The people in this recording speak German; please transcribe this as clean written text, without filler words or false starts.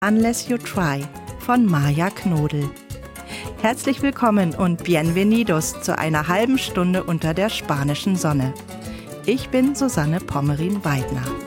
Unless You Try von Maja Knodel. Herzlich willkommen und bienvenidos zu einer halben Stunde unter der spanischen Sonne. Ich bin Susanne Pommerin-Weidner.